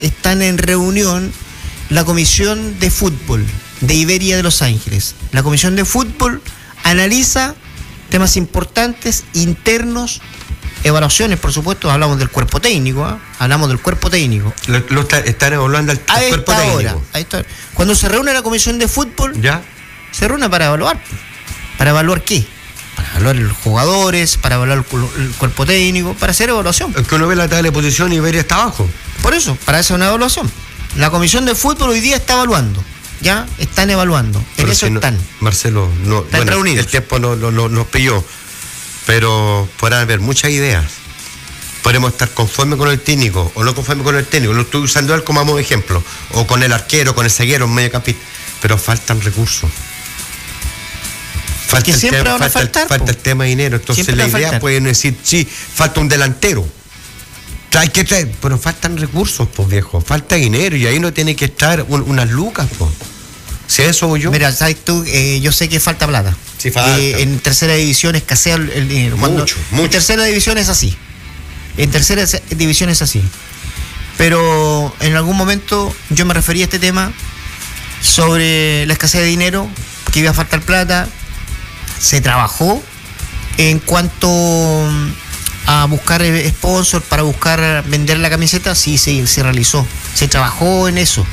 están en reunión la Comisión de Fútbol de Iberia de Los Ángeles. La Comisión de Fútbol analiza temas importantes, internos, evaluaciones, por supuesto, hablamos del cuerpo técnico, ¿eh? Hablamos del cuerpo técnico. Están evaluando el cuerpo técnico. Cuando se reúne la Comisión de Fútbol, ¿ya? Se reúne para evaluar. ¿Para evaluar qué? Para evaluar los jugadores, para evaluar el cuerpo técnico, para hacer evaluación. Es que uno ve la tabla de posición y Iberia está abajo. Por eso, para hacer una evaluación. La Comisión de Fútbol hoy día está evaluando. Ya están evaluando. Pero en eso si están. Marcelo, Están reunidos. El tiempo nos pilló. Pero podrán haber muchas ideas. Podemos estar conformes con el técnico o no conformes con el técnico. Lo estoy usando él como ejemplo. O con el arquero, con el zaguero, un mediocampista. Pero faltan recursos. Falta el tema de dinero. Entonces la idea puede decir, sí, falta un delantero. Hay que traer, pero faltan recursos, pues viejo. Falta dinero y ahí no tiene que estar unas lucas, pues. Si eso o yo. Mira, sabes tú, yo sé que falta plata. Sí, falta. En tercera división escasea el dinero. Mucho. En tercera división es así. Pero en algún momento yo me referí a este tema sobre la escasez de dinero, que iba a faltar plata. Se trabajó en cuanto a buscar sponsor para buscar vender la camiseta. Sí, se realizó. Se trabajó en eso.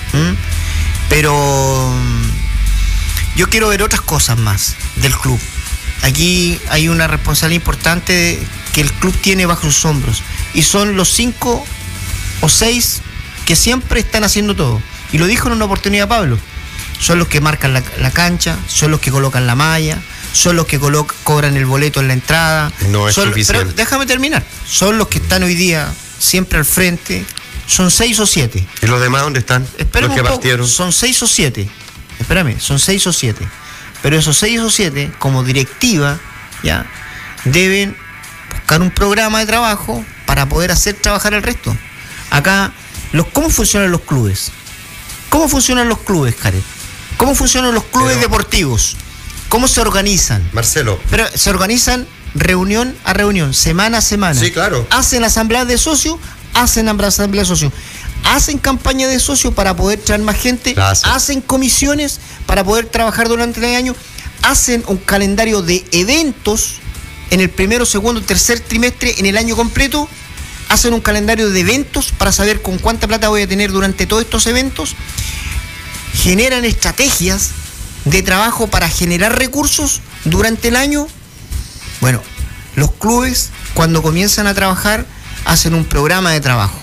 Pero yo quiero ver otras cosas más del club. Aquí hay una responsabilidad importante que el club tiene bajo sus hombros. Y son los 5 o 6 que siempre están haciendo todo. Y lo dijo en una oportunidad Pablo. Son los que marcan la cancha, son los que colocan la malla, son los que cobran el boleto en la entrada. No es suficiente. Pero déjame terminar. Son los que están hoy día siempre al frente. Son 6 o 7. ¿Y los demás dónde están? Esperemos los que partieron. Son 6 o 7. Espérame, son 6 o 7. Pero esos 6 o 7, como directiva, ya, deben buscar un programa de trabajo para poder hacer trabajar al resto. Acá, ¿cómo funcionan los clubes? ¿Cómo funcionan los clubes, Jared? ¿Cómo funcionan los clubes deportivos? ¿Cómo se organizan? Marcelo. Pero se organizan reunión a reunión, semana a semana. Sí, claro. Hacen asambleas de socios, hacen campaña de socios para poder traer más gente, hacen comisiones para poder trabajar durante el año, hacen un calendario de eventos en el primero, segundo, tercer trimestre en el año completo, hacen un calendario de eventos para saber con cuánta plata voy a tener durante todos estos eventos, generan estrategias de trabajo para generar recursos durante el año. Bueno, los clubes cuando comienzan a trabajar hacen un programa de trabajo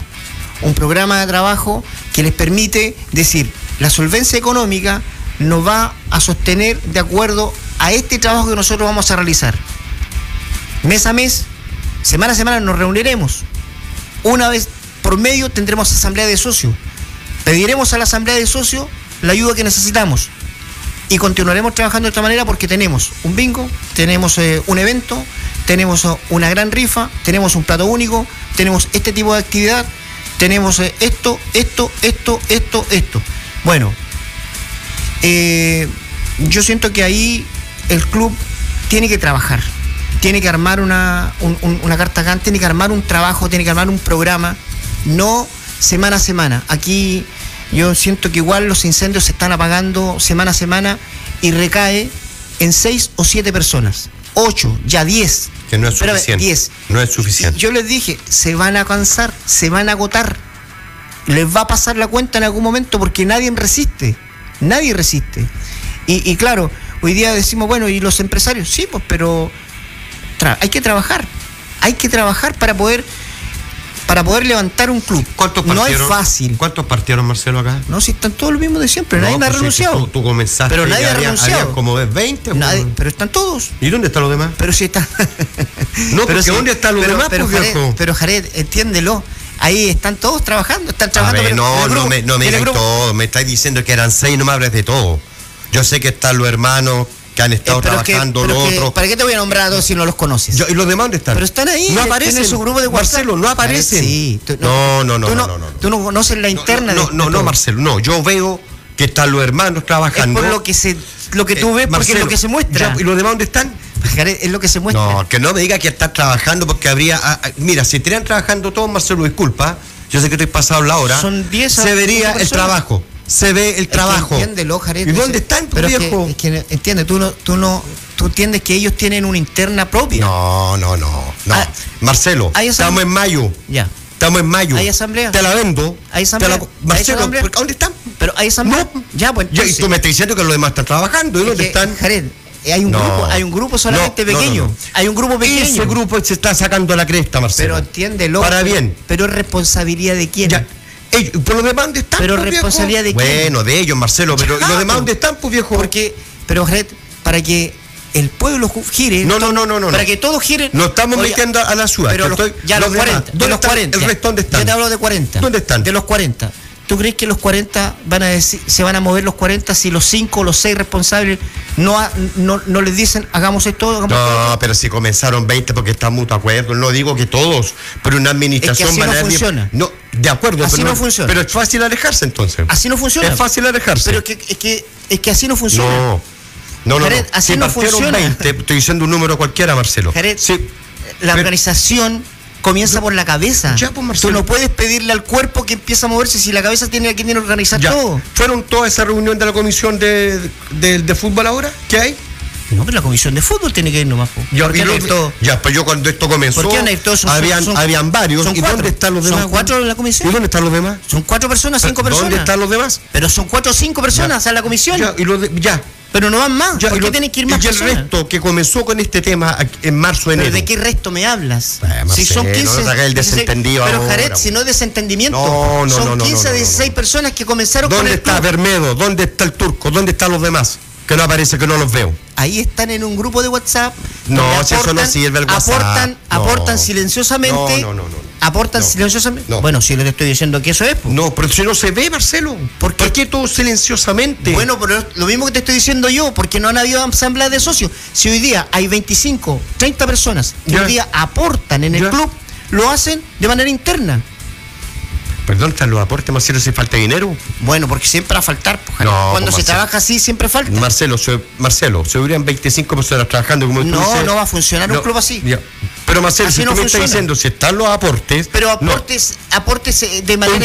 que les permite decir, la solvencia económica nos va a sostener de acuerdo a este trabajo que nosotros vamos a realizar. Mes a mes, semana a semana nos reuniremos. Una vez por medio tendremos asamblea de socios. Pediremos a la asamblea de socios la ayuda que necesitamos. Y continuaremos trabajando de esta manera porque tenemos un bingo, tenemos un evento, tenemos una gran rifa, tenemos un plato único, tenemos este tipo de actividad, tenemos esto. Bueno, yo siento que ahí el club tiene que trabajar, tiene que armar una carta GAN, tiene que armar un trabajo, tiene que armar un programa, no semana a semana. Aquí yo siento que igual los incendios se están apagando semana a semana y recae en 6 o 7 personas, 8, ya 10. Que no es suficiente. 10. No es suficiente. Yo les dije, se van a cansar, se van a agotar. Les va a pasar la cuenta en algún momento porque nadie resiste. Y claro, hoy día decimos, bueno, ¿y los empresarios? Sí, pues, pero hay que trabajar para poder levantar un club. ¿Cuántos partieron? No es fácil. ¿Cuántos partieron, Marcelo, acá? No, si están todos los mismos de siempre, nadie me ha renunciado. Tú comenzaste, pero nadie ha renunciado. Había como ves 20. Pero están todos. ¿Y dónde están los demás? Pero sí están. No, pero ¿dónde están los demás? Pero Jared, entiéndelo. Ahí están todos trabajando, A ver, no me digan todo. Me estáis diciendo que eran 6, no me hables de todo. Yo sé que están los hermanos que han estado trabajando, los otros. ¿Para qué te voy a nombrar a todos si no los conoces? ¿Y los demás dónde están? Pero están ahí. No aparecen en su grupo de WhatsApp. Marcelo, no aparecen. Sí. No. Tú no conoces la interna. No, Marcelo, no. Yo veo que están los hermanos trabajando. Es por lo que tú ves, porque Marcelo, es lo que se muestra. ¿Y los demás dónde están? Es lo que se muestra. No, que no me diga que están trabajando porque habría... mira, si estarían trabajando todos, Marcelo, disculpa, yo sé que estoy pasado la hora, Son 10 se vería el personas. trabajo. Se ve el trabajo. Entiéndelo, Jared. ¿Y dónde están, pero viejo? Es que entiende, tú entiendes que ellos tienen una interna propia. No. Ah, Marcelo, estamos en mayo. Ya. Estamos en mayo. ¿Hay asamblea? Te la vendo. ¿Hay asamblea? Marcelo, ¿Hay asamblea? ¿dónde están? Pero hay asamblea. No. Ya, pues. Y tú me estás diciendo que los demás están trabajando. ¿Y dónde están? Jared, hay un grupo solamente pequeño. No. Hay un grupo pequeño. Ese grupo se está sacando la cresta, Marcelo. Pero entiéndelo. Para bien. Pero es responsabilidad de quién. Ya. ¿Por los demás dónde están? Pero pues, responsabilidad viejo? de quién. Bueno, de ellos, Marcelo. Pero ¿y los demás dónde están, pues, viejo? Pero, Jared, para que el pueblo gire. No. Para que todos giren. No estamos metiendo a la ciudad. Pero los 40. De los 40. ¿El resto dónde están? Yo te hablo de 40. ¿Dónde están? De los 40. ¿Tú crees que los 40 se van a mover los 40 si los 5 o los 6 responsables no les dicen hagamos esto? No, pero si comenzaron 20 porque están mutuo acuerdo. No digo que todos, pero una administración es que así no funciona. No, de acuerdo. Así pero no funciona. Pero es fácil alejarse entonces. Así no funciona. Es fácil alejarse. Pero es que así no funciona. No. Jared, así si no partieron funciona. 20, estoy diciendo un número cualquiera, Marcelo. Jared, sí. La organización comienza por la cabeza. Ya, pues, Marcelo. Tú no puedes pedirle al cuerpo que empiece a moverse si la cabeza tiene que organizar todo. ¿Fueron toda esa reunión de la comisión de fútbol ahora? ¿Qué hay? No, pero la comisión de fútbol tiene que ir nomás. Pues yo cuando esto comenzó, ¿por qué van a ir todos? habían varios. Son ¿Y cuatro. dónde están los demás? Son 4 en la comisión. ¿Y dónde están los demás? Son 4 personas, 5 personas. ¿Dónde están los demás? Pero son 4 o 5 personas en la comisión. Ya. Pero no van más. ¿Por qué tienen que ir más y el personas? resto que comenzó con este tema en marzo, enero. ¿Pero de qué resto me hablas? Marcelo, si son 15. No el desentendido pero ahora, Jared, si no es desentendimiento. No, son 15, 16 personas que comenzaron con ¿Dónde el está club? Bermedo? ¿Dónde está el Turco? ¿Dónde están los demás? Que no aparece, que no los veo. Ahí están en un grupo de WhatsApp. No, si eso no sirve el WhatsApp. Aportan silenciosamente. No. Aportan silenciosamente. No. Bueno, si les estoy diciendo que eso es. Pues. No, pero si no se ve, Marcelo. ¿Por qué todo silenciosamente? Bueno, pero lo mismo que te estoy diciendo yo, porque no han habido asambleas de socios. Si hoy día hay 25, 30 personas que hoy día aportan en el club, lo hacen de manera interna. Perdón, ¿están los aportes, Marcelo, si falta dinero? Bueno, porque siempre va a faltar. Pues, pues, cuando se trabaja así, siempre falta. Marcelo, se hubieran 25 personas trabajando como tú dices. No va a funcionar un club así. Ya. Pero Marcelo, así si tú me estás diciendo, si están los aportes... Pero aportes de manera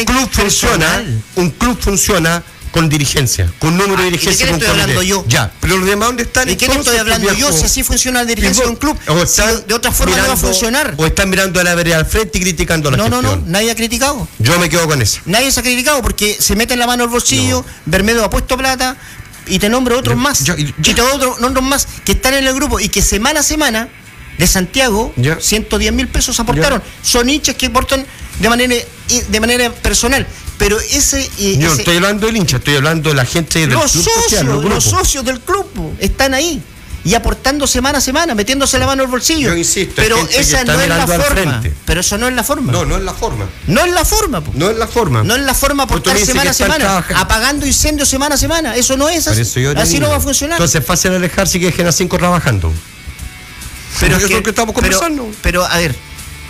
un club funciona con dirigencia, con número de dirigencia. ¿De qué estoy hablando yo? Ya, pero los demás, ¿dónde están? ¿De qué estoy hablando yo? Si así funciona la dirigencia de un club. De otra forma no va a funcionar. O están mirando a la vereda al frente y criticando la gestión. No, nadie ha criticado. Yo me quedo con eso. Nadie se ha criticado porque se mete en la mano al bolsillo, Bermedo ha puesto plata y te nombro otros más. Y te otros más que están en el grupo y que semana a semana de Santiago, 110.000 pesos aportaron. Son hinchas que aportan de manera personal. Pero yo no estoy hablando del hincha, estoy hablando de la gente del los club socios, social, los socios del club están ahí y aportando semana a semana, metiéndose la mano al bolsillo. Yo insisto, pero esa no es la forma. Pero eso no es la forma. No es la forma. No es la forma. No es la forma. No es la forma aportar semana a semana, apagando incendios semana a semana. Eso no es así. Así no va a funcionar. Entonces es fácil alejarse y que dejen a 5 trabajando. Pero es lo que estamos conversando. Pero a ver,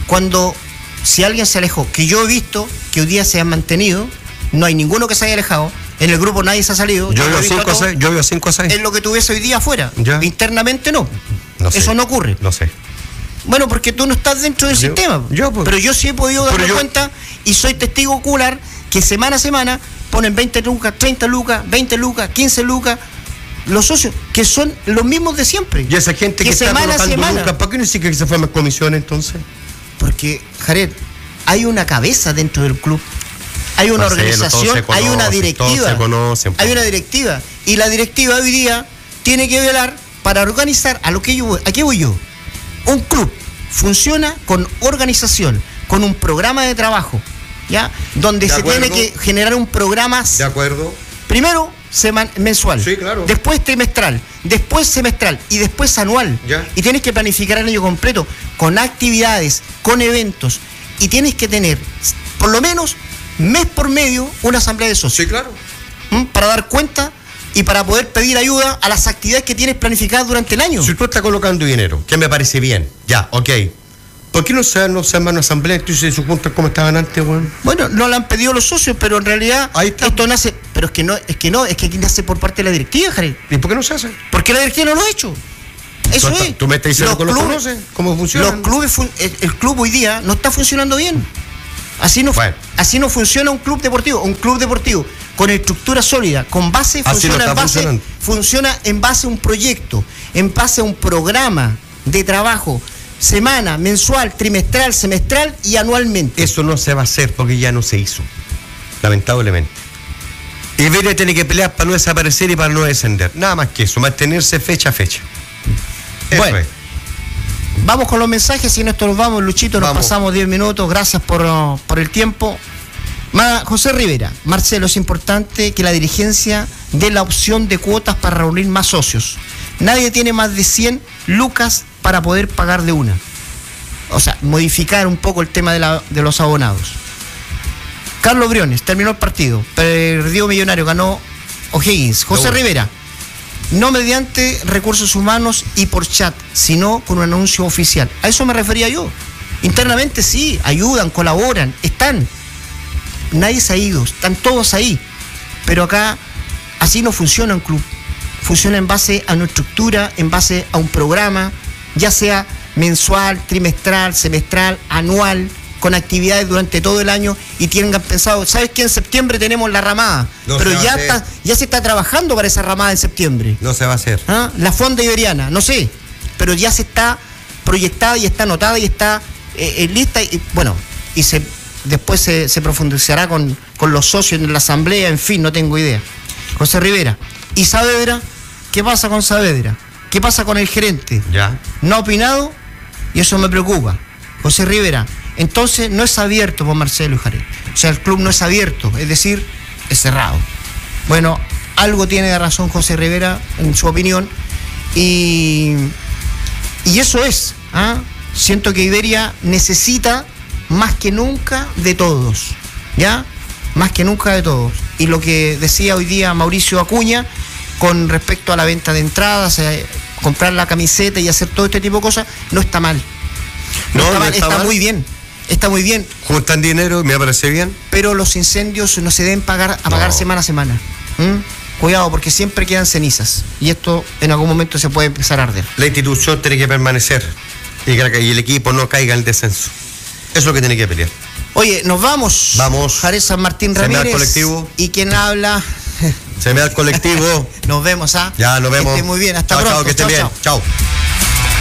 si alguien se alejó, que yo he visto que hoy día se han mantenido, no hay ninguno que se haya alejado, en el grupo nadie se ha salido. Yo veo 5 a 6. Es lo que tuviese hoy día afuera. Internamente no. Sé. Eso no ocurre. No sé. Bueno, porque tú no estás dentro del sistema. Pero yo sí he podido darme cuenta y soy testigo ocular que semana a semana ponen 20 lucas, 30 lucas, 20 lucas, 15 lucas. Los socios, que son los mismos de siempre. Y esa gente que está colocando lucas, ¿para qué no dice que se fue a comisión entonces? Porque, Jared, hay una cabeza dentro del club. Hay una organización, hay una directiva. Hay una directiva. Y la directiva hoy día tiene que velar para organizar a qué voy yo. Un club funciona con organización, con un programa de trabajo, ¿ya? Donde se tiene que generar un programa. De acuerdo. Primero mensual, sí, claro. Después trimestral, después semestral y después anual. Y tienes que planificar el año completo con actividades, con eventos y tienes que tener por lo menos mes por medio una asamblea de socios. Sí, claro. Para dar cuenta y para poder pedir ayuda a las actividades que tienes planificadas durante el año. Si tú estás colocando dinero, que me parece bien, ya, ok. ¿Por qué no se arma una asamblea y se juntan como estaban antes, weón? Bueno, no la han pedido los socios, pero en realidad esto nace, pero es que aquí nace por parte de la directiva, Jared. ¿Y por qué no se hace? Porque la directiva no lo ha hecho. Eso es. ¿Tú me estás diciendo que lo conoces? ¿Cómo funciona? El club hoy día no está funcionando bien. Así no funciona un club deportivo. Un club deportivo con estructura sólida, con base, funciona en base a un proyecto, en base a un programa de trabajo, semana, mensual, trimestral, semestral y anualmente. Eso no se va a hacer porque ya no se hizo, lamentablemente. Iberia tiene que pelear para no desaparecer y para no descender. Nada más que eso, mantenerse fecha a fecha. Bueno, vamos con los mensajes y nosotros nos vamos, Luchito, nos pasamos 10 minutos, gracias por el tiempo. José Rivera, Marcelo, es importante que la dirigencia dé la opción de cuotas para reunir más socios. Nadie tiene más de 100 lucas para poder pagar de una. O sea, modificar un poco el tema de los abonados. Carlos Briones, terminó el partido, perdió Millonario, ganó O'Higgins. José Rivera, no mediante recursos humanos y por chat, sino con un anuncio oficial. A eso me refería yo. Internamente sí, ayudan, colaboran, están. Nadie se ha ido, están todos ahí. Pero acá así no funciona un club. Funciona en base a una estructura, en base a un programa, ya sea mensual, trimestral, semestral, anual, con actividades durante todo el año y tengan pensado, ¿sabes qué? En septiembre tenemos la ramada, pero ya se está trabajando para esa ramada en septiembre. No se va a hacer. La Fonda Iberiana, no sé, pero ya se está proyectada y está anotada y está lista y bueno, y después se profundizará con los socios en la asamblea, en fin, no tengo idea. José Rivera, ¿y Saavedra? ¿Qué pasa con Saavedra? ¿Qué pasa con el gerente? Ya. No ha opinado y eso me preocupa. José Rivera, entonces no es abierto por Marcelo y Jared. O sea, el club no es abierto, es decir, es cerrado. Bueno, algo tiene de razón José Rivera en su opinión y eso es. Siento que Iberia necesita más que nunca de todos, ¿ya? Más que nunca de todos. Y lo que decía hoy día Mauricio Acuña con respecto a la venta de entradas, comprar la camiseta y hacer todo este tipo de cosas, no está mal. Está muy bien. Está muy bien. Juntan dinero, me parece bien. Pero los incendios no se deben pagar semana a semana. Cuidado, porque siempre quedan cenizas. Y esto en algún momento se puede empezar a arder. La institución tiene que permanecer y el equipo no caiga en el descenso. Eso es lo que tiene que pelear. Oye, nos vamos. Vamos. Jared San Martín Ramírez. Se me da el colectivo. Y quien habla. Se me da el colectivo. Nos vemos, Ya, nos vemos. Que esté muy bien. Hasta pronto. Chao, que estén bien. Chao.